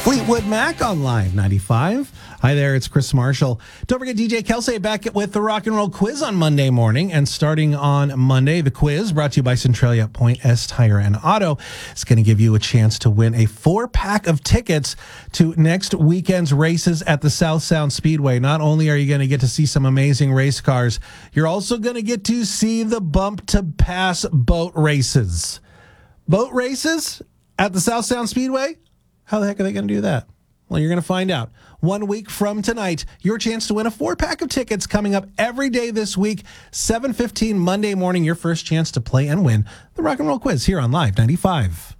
Fleetwood Mac on Live 95. Hi there, it's Chris Marshall. Don't forget DJ Kelsey back with the Rock and Roll Quiz on Monday morning. And starting on Monday, the quiz brought to you by Centralia Point S Tire and Auto. It's going to give you a chance to win a 4-pack of tickets to next weekend's races at the South Sound Speedway. Not only are you going to get to see some amazing race cars, you're also going to get to see the Bump to Pass boat races. Boat races at the South Sound Speedway? How the heck are they going to do that? Well, you're going to find out. 1 week from tonight, your chance to win a 4-pack of tickets coming up every day this week, 7:15 Monday morning, your first chance to play and win the Rock and Roll Quiz here on Live 95.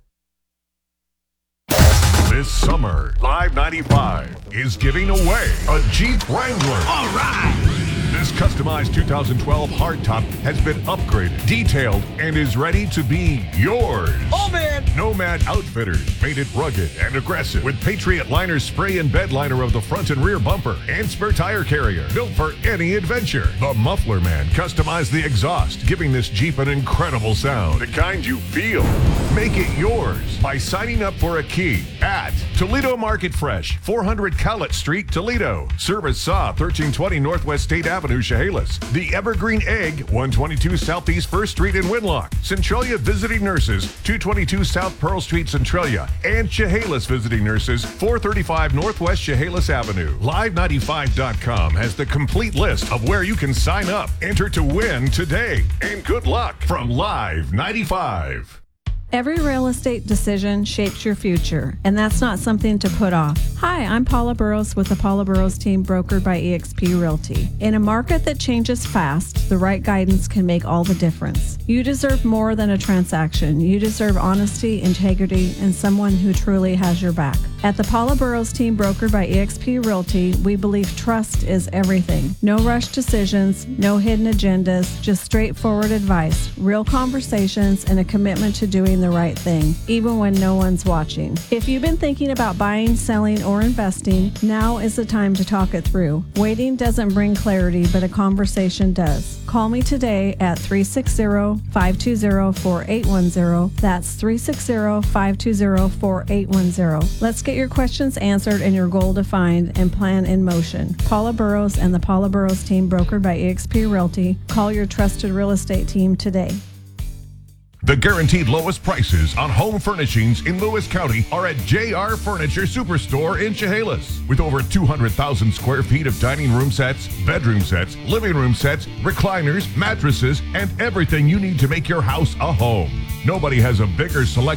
This summer, Live 95 is giving away a Jeep Wrangler. All right! This customized 2012 hardtop has been upgraded, detailed, and is ready to be yours. Oh, man! Nomad Outfitters made it rugged and aggressive with Patriot Liner spray and bed liner of the front and rear bumper and spare tire carrier, built for any adventure. The Muffler Man customized the exhaust, giving this Jeep an incredible sound, the kind you feel. Make it yours by signing up for a key at Toledo Market Fresh, 400 Cowlett Street, Toledo. Service SAW, 1320 Northwest State Avenue, Chehalis. The Evergreen Egg, 122 Southeast 1st Street in Winlock. Centralia Visiting Nurses, 222 South Pearl Street, Centralia. And Chehalis Visiting Nurses, 435 Northwest Chehalis Avenue. Live95.com has the complete list of where you can sign up. Enter to win today. And good luck from Live 95. Every real estate decision shapes your future, and that's not something to put off. Hi, I'm Paula Burrows with the Paula Burrows team, brokered by eXp Realty. In a market that changes fast, the right guidance can make all the difference. You deserve more than a transaction. You deserve honesty, integrity, and someone who truly has your back. At the Paula Burrows team, brokered by eXp Realty, we believe trust is everything. No rush decisions, no hidden agendas, just straightforward advice, real conversations, and a commitment to doing the right thing, even when no one's watching. If you've been thinking about buying, selling, or investing, now is the time to talk it through. Waiting doesn't bring clarity, but a conversation does. Call me today at 360-520-4810. That's 360-520-4810. Let's get your questions answered and your goal defined and plan in motion. Paula Burrows and the Paula Burrows team, brokered by eXp Realty. Call your trusted real estate team today. The guaranteed lowest prices on home furnishings in Lewis County are at JR Furniture Superstore in Chehalis. With over 200,000 square feet of dining room sets, bedroom sets, living room sets, recliners, mattresses, and everything you need to make your house a home. Nobody has a bigger selection